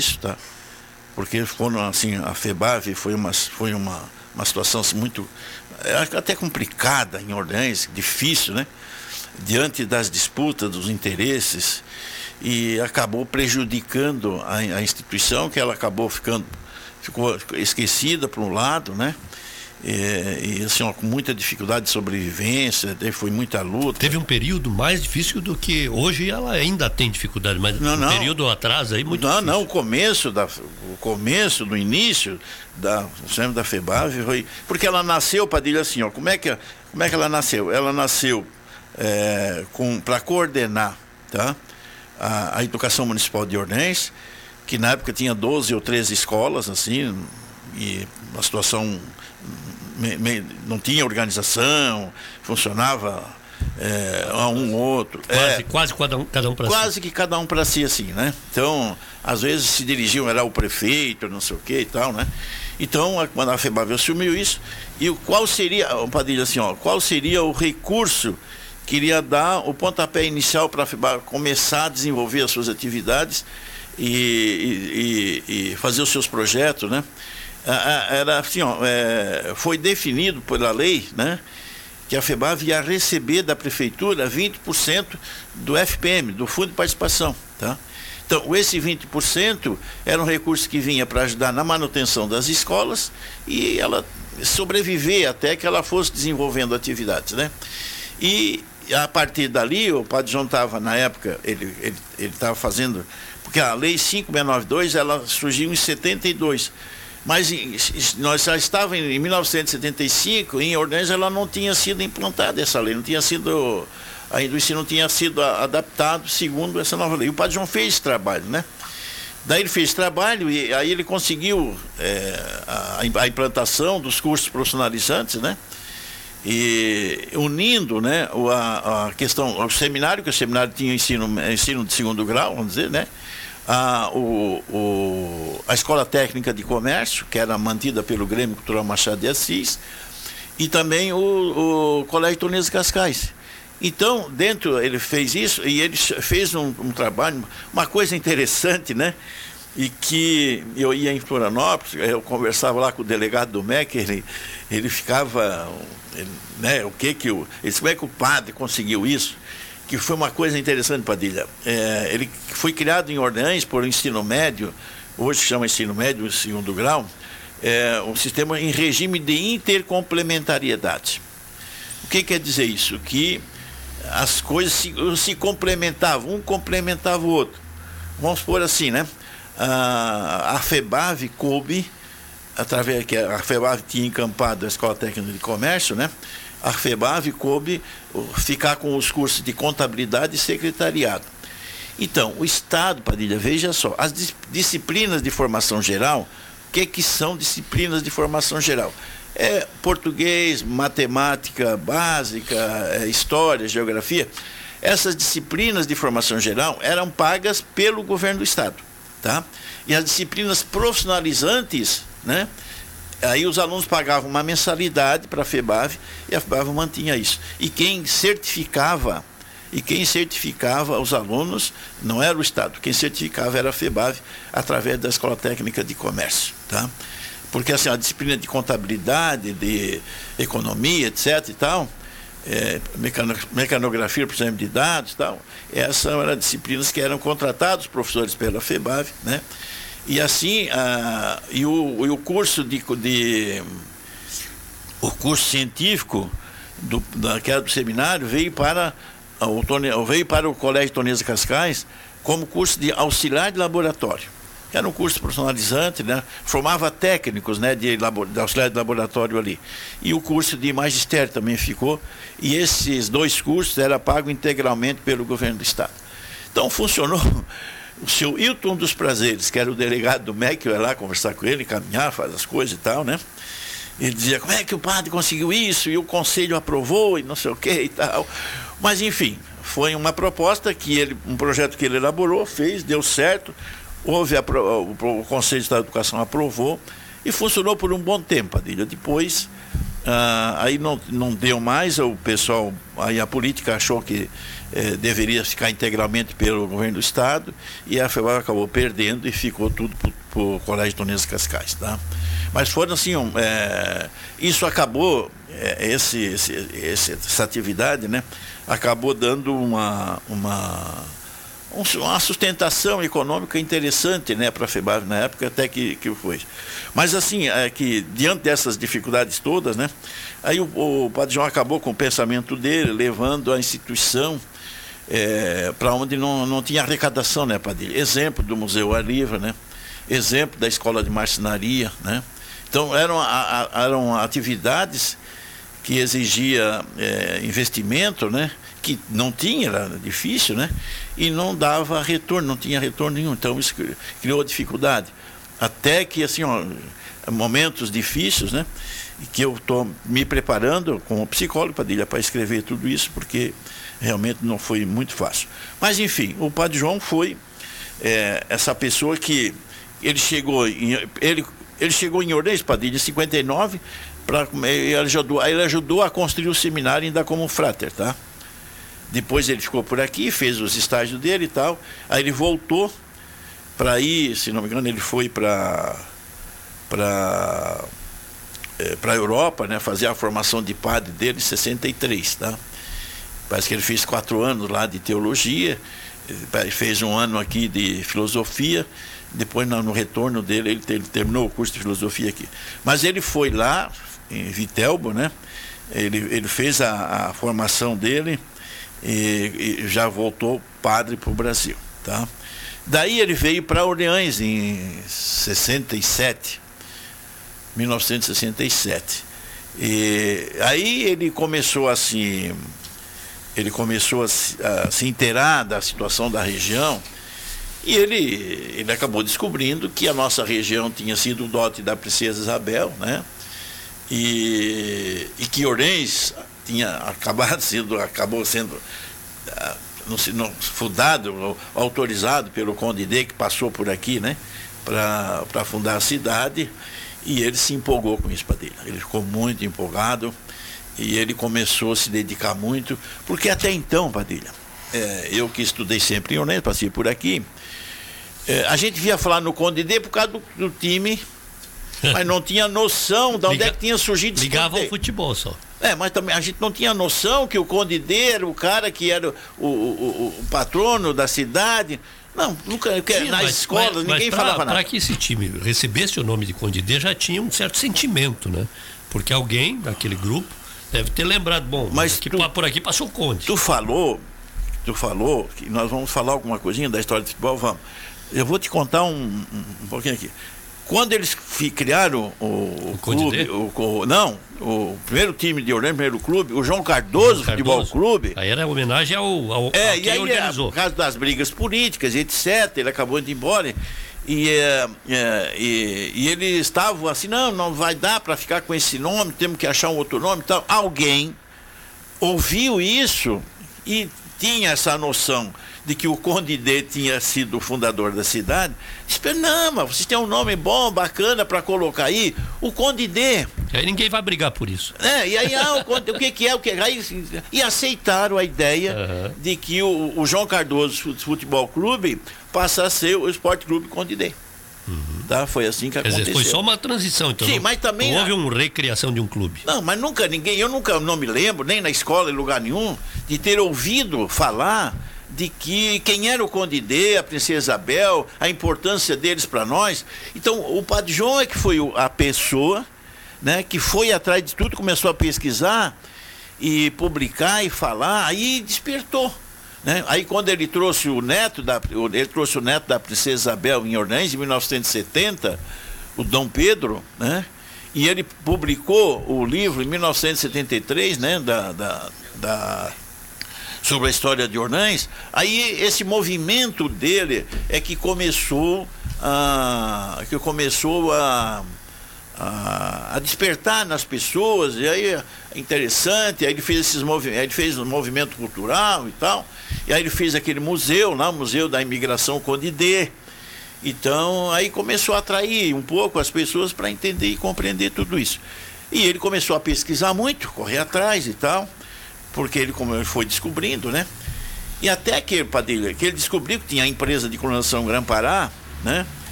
isso, tá? Porque foram, assim, a FEBAV foi uma situação assim, muito, até complicada em Orleans, difícil, né? Diante das disputas, dos interesses, e acabou prejudicando a instituição, que ela ficou esquecida por um lado, né? E assim, ó, com muita dificuldade de sobrevivência, foi muita luta. Teve um período mais difícil do que hoje, ela ainda tem dificuldade, mas um período atrás aí muito difícil. O começo do início da FEBAV foi, porque ela nasceu, Padilha, assim, ó, como é que ela nasceu? Ela nasceu para coordenar, tá? A educação municipal de Orleans, que na época tinha 12 ou 13 escolas, assim, e a situação não tinha organização, funcionava um outro. Quase cada um para si. Quase que cada um para si, assim, né? Então, às vezes se dirigiam, era o prefeito, não sei o que e tal, né? Então, quando a FEBAV assumiu isso, e qual seria, Padilha, assim, ó, qual seria o recurso que iria dar o pontapé inicial para a FEBAV começar a desenvolver as suas atividades e fazer os seus projetos, né? Era assim, ó, foi definido pela lei, né, que a FEBAV ia receber da prefeitura 20% do FPM, do Fundo de Participação, tá? Então, esse 20% era um recurso que vinha para ajudar na manutenção das escolas e ela sobreviver até que ela fosse desenvolvendo atividades, né? E a partir dali, o Padre João estava, na época, ele estava fazendo, porque a Lei 5692, ela surgiu em 72, mas nós já estávamos em 1975, em Orleans ela não tinha sido implantada essa lei, ainda o ensino não tinha sido adaptado segundo essa nova lei. O Padre João fez esse trabalho, né? Daí ele fez trabalho e aí ele conseguiu a implantação dos cursos profissionalizantes, né? E unindo, né, a questão, o seminário, que o seminário tinha ensino de segundo grau, vamos dizer, né? A Escola Técnica de Comércio, que era mantida pelo Grêmio Cultural Machado de Assis, e também o Colégio Torneios Cascais. Então, ele fez isso e ele fez um trabalho, uma coisa interessante, né? E que eu ia em Florianópolis, eu conversava lá com o delegado do MEC, ele ficava, né, ele disse, como é que o padre conseguiu isso? Que foi uma coisa interessante, Padilha. Ele foi criado em Orleans por ensino médio, hoje se chama ensino médio, segundo grau, um sistema em regime de intercomplementariedade. O que quer dizer isso? Que as coisas se complementavam, um complementava o outro. Vamos supor assim, né? A FEBAV coube, através que a FEBAV tinha encampado a Escola Técnica de Comércio, né? A FEBAV coube ficar com os cursos de contabilidade e secretariado. Então, o Estado, Padilha, veja só, as disciplinas de formação geral, o que são disciplinas de formação geral? Português, matemática básica, história, geografia. Essas disciplinas de formação geral eram pagas pelo governo do Estado, tá? E as disciplinas profissionalizantes, né? Aí os alunos pagavam uma mensalidade para a FEBAV e a FEBAV mantinha isso. E quem certificava os alunos não era o Estado, quem certificava era a FEBAV através da Escola Técnica de Comércio, tá? Porque assim, a disciplina de contabilidade, de economia, etc. e tal, mecanografia, por exemplo, de dados e tal, essas eram disciplinas que eram contratados professores pela FEBAV, né? E assim, o curso o curso científico que era do seminário veio para o Colégio Torneios Cascais como curso de auxiliar de laboratório. Era um curso profissionalizante, né? Formava técnicos, né, de auxiliar de laboratório ali. E o curso de magistério também ficou. E esses dois cursos eram pagos integralmente pelo governo do Estado. Então funcionou. O seu Hilton dos Prazeres, que era o delegado do MEC, eu ia lá conversar com ele, caminhar, fazer as coisas e tal, né? Ele dizia, como é que o padre conseguiu isso? E o conselho aprovou e não sei o que e tal. Mas, enfim, foi uma proposta um projeto que ele elaborou, fez, deu certo. O Conselho de Estado de Educação aprovou e funcionou por um bom tempo, Padilha. Depois Aí não deu mais, o pessoal, aí a política achou que deveria ficar integralmente pelo governo do estado, e a FEBAV acabou perdendo e ficou tudo para o Colégio Dom Inês Cascais, tá? Mas foram assim, isso acabou, essa atividade, né, acabou dando uma sustentação econômica interessante, né, para a FEBAV na época, até que foi. Mas assim, que diante dessas dificuldades todas, né, aí o Padre João acabou com o pensamento dele, levando a instituição para onde não tinha arrecadação, né, Padre? Exemplo do Museu Ar Livre, né? Exemplo da Escola de Marcenaria, né? Então eram atividades que exigia investimento, né? Que não tinha, era difícil, né? E não dava retorno, não tinha retorno nenhum. Então isso criou dificuldade. Até que, assim, momentos difíceis, né? E que eu estou me preparando como psicólogo, Padilha, para escrever tudo isso, porque realmente não foi muito fácil. Mas, enfim, o Padre João foi essa pessoa que ele chegou em Ornês, Padilha, em 59, ele ajudou a construir o seminário ainda como frater, tá? Depois ele ficou por aqui, fez os estágios dele e tal. Aí ele voltou para ir, se não me engano, ele foi para a Europa, né, fazer a formação de padre dele em 63, tá? Parece que ele fez 4 anos lá de teologia, fez 1 ano aqui de filosofia. Depois, no retorno dele, ele terminou o curso de filosofia aqui. Mas ele foi lá, em Vitelbo, né? Ele fez a formação dele e já voltou padre para o Brasil, tá? Daí ele veio para Orleans em 1967. E aí ele começou a se inteirar da situação da região. E ele acabou descobrindo que a nossa região tinha sido o dote da princesa Isabel, né? E que Orleans acabou sendo fundado, autorizado pelo Conde D, que passou por aqui, né? Para fundar a cidade. E ele se empolgou com isso, Padilha. Ele ficou muito empolgado e ele começou a se dedicar muito, porque até então, Padilha, eu que estudei sempre em Orleans, passei por aqui, a gente via falar no Conde D por causa do time, mas não tinha noção de onde é que tinha surgido esse ligava ao futebol só. Mas também a gente não tinha noção que o Conde D era o cara que era o patrono da cidade. Não, nunca, nas escolas ninguém falava nada. Para que esse time recebesse o nome de Conde D, já tinha um certo sentimento, né? Porque alguém daquele grupo deve ter lembrado, mas que por aqui passou o Conde. Tu falou que nós vamos falar alguma coisinha da história do futebol, vamos. Eu vou te contar um pouquinho aqui. Quando eles criaram o clube, o primeiro time de Orleans, o primeiro clube, o João Cardoso Futebol Clube. Aí era homenagem ao quem organizou. Por causa das brigas políticas, etc., ele acabou de ir embora. E eles estavam assim, não vai dar para ficar com esse nome, temos que achar um outro nome e tal. Alguém ouviu isso e tinha essa noção de que o Conde D tinha sido o fundador da cidade. Disse, não, mas vocês têm um nome bom, bacana para colocar aí, o Conde D. Aí ninguém vai brigar por isso. E aí, o que é? E aceitaram a ideia de que o João Cardoso Futebol Clube passa a ser o Esporte Clube Conde D. Tá? Foi assim que aconteceu. Quer dizer, foi só uma transição, então. Sim, mas também não houve uma recriação de um clube. Não, mas eu nunca não me lembro, nem na escola, em lugar nenhum, de ter ouvido falar de que quem era o Conde D, a princesa Isabel, a importância deles para nós. Então, o Padre João é que foi a pessoa, né, que foi atrás de tudo, começou a pesquisar e publicar e falar, aí despertou, né? Aí quando ele trouxe o neto da princesa Isabel em Orleans, em 1970, o Dom Pedro, né? E ele publicou o livro em 1973, né, sobre a história de Orleans. Aí esse movimento dele é que começou a despertar nas pessoas, e aí é interessante. Aí ele fez ele fez um movimento cultural e tal, e aí ele fez aquele museu lá, o Museu da Imigração Conde D. Então aí começou a atrair um pouco as pessoas para entender e compreender tudo isso. E ele começou a pesquisar muito, correr atrás e tal, porque ele foi descobrindo, né? E até que ele descobriu que tinha a empresa de clonação Grã-Pará, né?